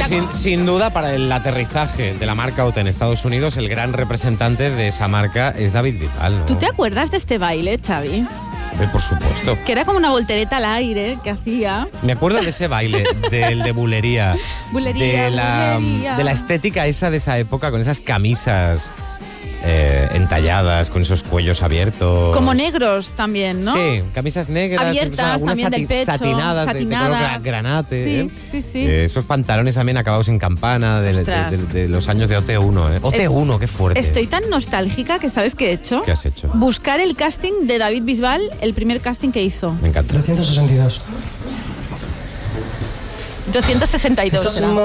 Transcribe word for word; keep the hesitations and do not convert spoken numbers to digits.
sin, como... sin duda, para el aterrizaje de la marca O T en Estados Unidos, el gran representante de esa marca es David Bisbal, ¿no? ¿Tú te acuerdas de este baile, Xavi? Eh, Por supuesto. Que era como una voltereta al aire que hacía. Me acuerdo de ese baile, del de bulería. Bulería, de la, bulería. de la estética esa de esa época, con esas camisas eh, entalladas, con esos cuellos abiertos. Como negros también, ¿no? Sí, camisas negras, Abiertas, incluso algunas también del pecho, satinadas, de- de, color gra- satinadas. granate. Sí, ¿eh? sí, sí. Eh, esos pantalones también acabados en campana de, de- Ostras. de- de los años de O T uno. ¿eh? O T uno, qué fuerte. Estoy tan nostálgica que ¿sabes qué he hecho? ¿Qué has hecho? Buscar el casting de David Bisbal, el primer casting que hizo. Me encanta. trescientos sesenta y dos. doscientos sesenta y dos Eso es era. un